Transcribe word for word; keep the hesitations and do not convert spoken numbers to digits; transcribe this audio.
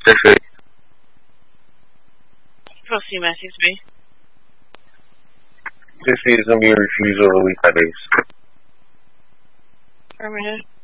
Pacific. Pussy Matthews B. This is gonna be a refusal to leave my base. Affirmative.